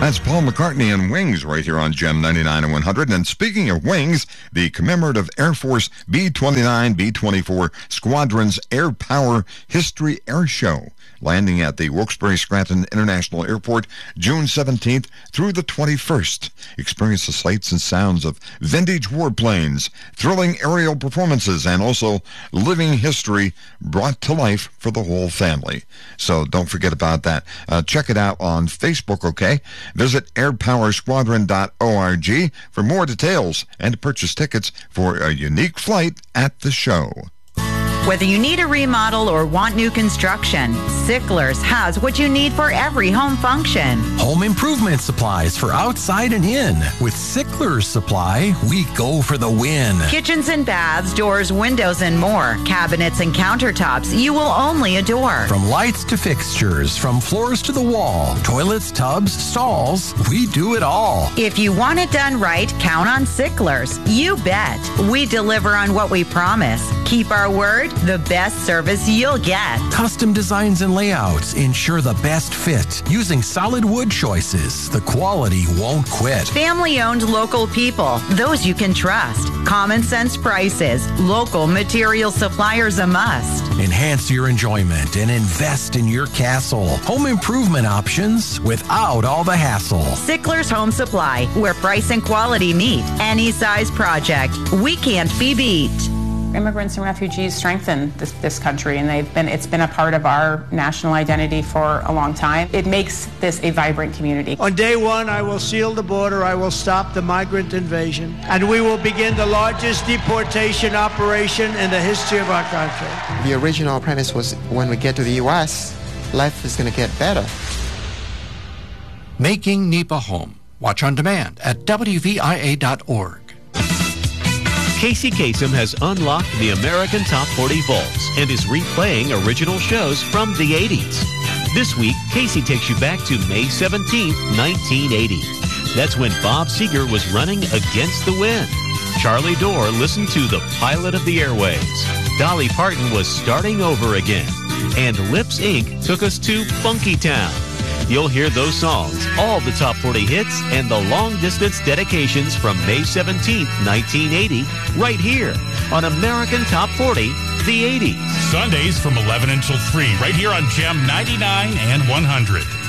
That's Paul McCartney and Wings right here on Gem 99 and 100. And speaking of wings, the commemorative Air Force B-29, B-24 Squadrons Air Power History Air Show, landing at the Wilkes-Barre-Scranton International Airport June 17th through the 21st. Experience the sights and sounds of vintage warplanes, thrilling aerial performances, and also living history brought to life for the whole family. So don't forget about that. Check it out on Facebook, okay? Visit airpowersquadron.org for more details and to purchase tickets for a unique flight at the show. Whether you need a remodel or want new construction, Sickler's has what you need for every home function. Home improvement supplies for outside and in. With Sickler's Supply, we go for the win. Kitchens and baths, doors, windows, and more. Cabinets and countertops you will only adore. From lights to fixtures, from floors to the wall, toilets, tubs, stalls, we do it all. If you want it done right, count on Sickler's. You bet. We deliver on what we promise. Keep our word. The best service you'll get. Custom designs and layouts ensure the best fit. Using solid wood choices, the quality won't quit. Family-owned local people, those you can trust. Common sense prices. Local material suppliers a must. Enhance your enjoyment and invest in your castle. Home improvement options without all the hassle. Sickler's Home Supply, where price and quality meet. Any size project, we can't be beat. Immigrants and refugees strengthen this country, and it's been a part of our national identity for a long time. It makes this a vibrant community. On day one, I will seal the border, I will stop the migrant invasion, and we will begin the largest deportation operation in the history of our country. The original premise was when we get to the U.S., life is going to get better. Making NEPA Home. Watch on demand at WVIA.org. Casey Kasem has unlocked the American Top 40 vaults and is replaying original shows from the 80s. This week, Casey takes you back to May 17, 1980. That's when Bob Seger was running against the wind. Charlie Dorr listened to The Pilot of the Airwaves. Dolly Parton was starting over again. And Lips Inc. took us to Funky Town. You'll hear those songs, all the top 40 hits, and the long-distance dedications from May 17th, 1980, right here on American Top 40, the 80s. Sundays from 11 until 3, right here on Gem 99 and 100.